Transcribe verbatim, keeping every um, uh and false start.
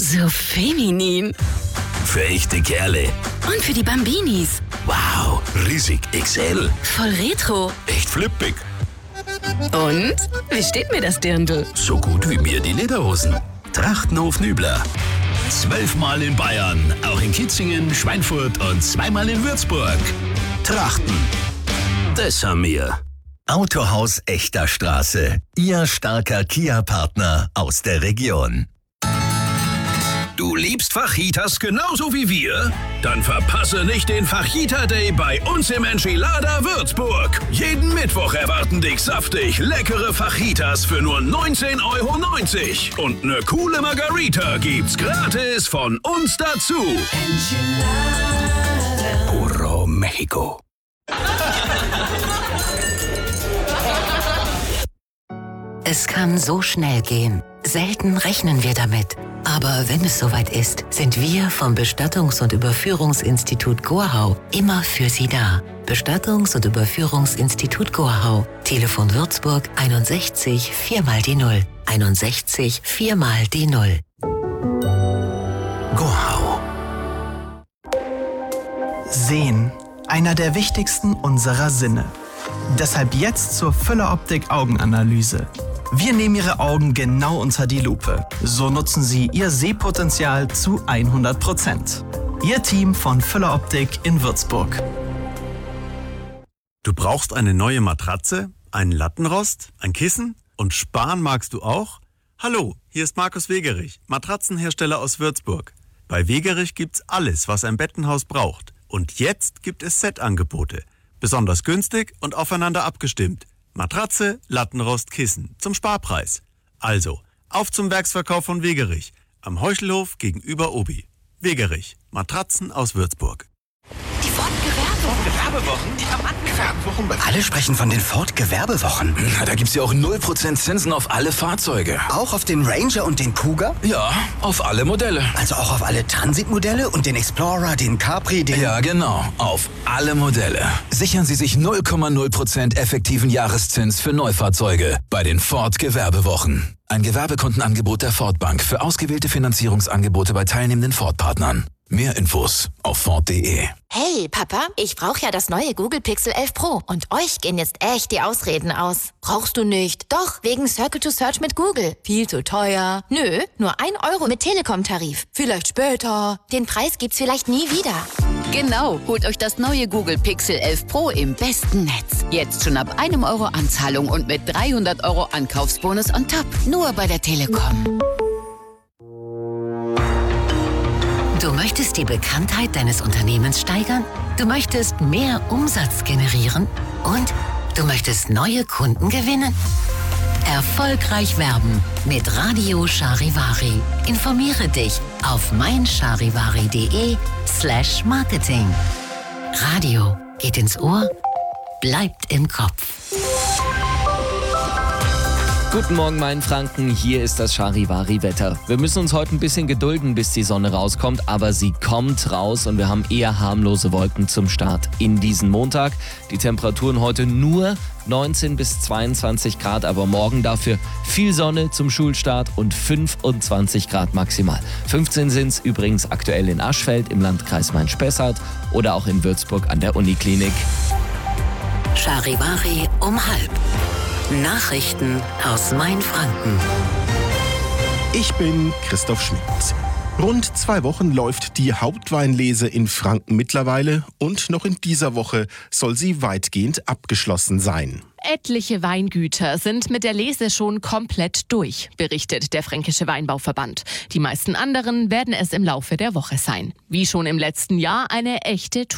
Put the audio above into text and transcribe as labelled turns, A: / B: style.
A: So feminin.
B: Für echte Kerle.
A: Und für die Bambinis.
B: Wow, riesig X L.
A: Voll retro.
B: Echt flippig.
A: Und? Wie steht mir das Dirndl?
B: So gut wie mir die Lederhosen. Trachtenhof Nübler. Zwölfmal in Bayern, auch in Kitzingen, Schweinfurt und zweimal in Würzburg. Trachten. Das haben wir.
C: Autohaus Echter Straße. Ihr starker Kia-Partner aus der Region.
B: Du liebst Fajitas genauso wie wir? Dann verpasse nicht den Fajita Day bei uns im Enchilada Würzburg. Jeden Mittwoch erwarten dich saftig leckere Fajitas für nur neunzehn Euro neunzig. Und eine coole Margarita gibt's gratis von uns dazu. Enchilada. Puro Mexico.
D: Es kann so schnell gehen. Selten rechnen wir damit. Aber wenn es soweit ist, sind wir vom Bestattungs- und Überführungsinstitut Gorhau immer für Sie da. Bestattungs- und Überführungsinstitut Gorhau. Telefon Würzburg einundsechzig vier mal die Null. einundsechzig vier mal die Null.
B: Gorhau.
E: Sehen. Einer der wichtigsten unserer Sinne. Deshalb jetzt zur Füller Optik Augenanalyse. Wir nehmen Ihre Augen genau unter die Lupe. So nutzen Sie Ihr Sehpotenzial zu hundert Prozent. Ihr Team von Füller Optik in Würzburg.
F: Du brauchst eine neue Matratze, einen Lattenrost, ein Kissen und sparen magst du auch? Hallo, hier ist Markus Wegerich, Matratzenhersteller aus Würzburg. Bei Wegerich gibt's alles, was ein Bettenhaus braucht. Und jetzt gibt es Set-Angebote. Besonders günstig und aufeinander abgestimmt. Matratze, Lattenrost, Kissen zum Sparpreis. Also, auf zum Werksverkauf von Wegerich am Heuchelhof gegenüber Obi. Wegerich, Matratzen aus Würzburg.
G: Die Ford-Gewerbewochen.
H: Die Gewerbewochen?
G: Alle sprechen von den Ford-Gewerbewochen.
H: Na, da gibt's ja auch null Prozent Zinsen auf alle Fahrzeuge.
G: Auch auf den Ranger und den Kuga?
H: Ja, auf alle Modelle.
G: Also auch auf alle Transit-Modelle und den Explorer, den Capri, den...
H: Ja, genau. Auf alle Modelle. Sichern Sie sich null Komma null Prozent effektiven Jahreszins für Neufahrzeuge bei den Ford-Gewerbewochen. Ein Gewerbekundenangebot der Ford Bank für ausgewählte Finanzierungsangebote bei teilnehmenden Ford-Partnern. Mehr Infos auf Ford punkt de.
I: Hey, Papa, ich brauche ja das neue Google Pixel elf Pro. Und euch gehen jetzt echt die Ausreden aus. Brauchst du nicht? Doch, wegen Circle to Search mit Google. Viel zu teuer. Nö, nur ein Euro mit Telekom-Tarif. Vielleicht später. Den Preis gibt's vielleicht nie wieder.
J: Genau, holt euch das neue Google Pixel elf Pro im besten Netz. Jetzt schon ab einem Euro Anzahlung und mit dreihundert Euro Ankaufsbonus on top. Nur bei der Telekom.
D: Du möchtest die Bekanntheit deines Unternehmens steigern? Du möchtest mehr Umsatz generieren? Und du möchtest neue Kunden gewinnen? Erfolgreich werben mit Radio Charivari. Informiere dich auf meincharivari.de slash marketing. Radio geht ins Ohr, bleibt im Kopf.
K: Guten Morgen, mein Franken. Hier ist das Charivari-Wetter. Wir müssen uns heute ein bisschen gedulden, bis die Sonne rauskommt, aber sie kommt raus und wir haben eher harmlose Wolken zum Start in diesen Montag. Die Temperaturen heute nur neunzehn bis zweiundzwanzig Grad, aber morgen dafür viel Sonne zum Schulstart und fünfundzwanzig Grad maximal. fünfzehn sind es übrigens aktuell in Aschfeld im Landkreis Main-Spessart oder auch in Würzburg an der Uniklinik.
D: Charivari um halb. Nachrichten aus Mainfranken.
L: Ich bin Christoph Schmidt. Rund zwei Wochen läuft die Hauptweinlese in Franken mittlerweile und noch in dieser Woche soll sie weitgehend abgeschlossen sein.
M: Etliche Weingüter sind mit der Lese schon komplett durch, berichtet der Fränkische Weinbauverband. Die meisten anderen werden es im Laufe der Woche sein. Wie schon im letzten Jahr eine echte